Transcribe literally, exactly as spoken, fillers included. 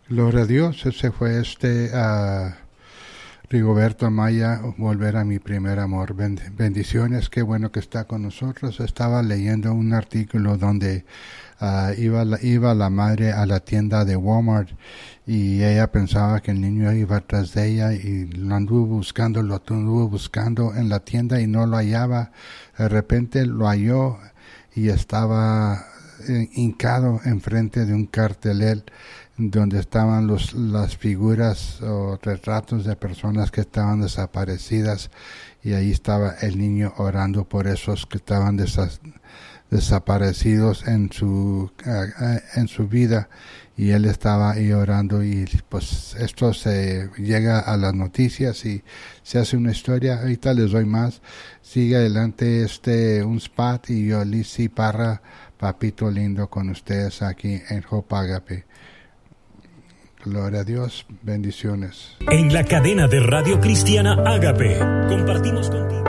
Gloria a Dios, ese fue este uh, Rigoberto Amaya, Volver a mi primer amor. Bend- bendiciones, qué bueno que está con nosotros. Estaba leyendo un artículo donde uh, iba, la, iba la madre a la tienda de Walmart y ella pensaba que el niño iba atrás de ella y lo anduvo buscando, lo anduvo buscando en la tienda y no lo hallaba. De repente lo halló y estaba eh, hincado enfrente de un cartelel donde estaban los, las figuras o retratos de personas que estaban desaparecidas, y ahí estaba el niño orando por esos que estaban desa- desaparecidos en su uh, en su vida, y él estaba ahí orando, y pues esto se llega a las noticias y se hace una historia. Ahorita les doy más. Sigue adelante este un spot y yo, Lizzy Parra, papito lindo, con ustedes aquí en Hope Agape. Gloria a Dios, bendiciones. En la cadena de Radio Cristiana Ágape, compartimos contigo.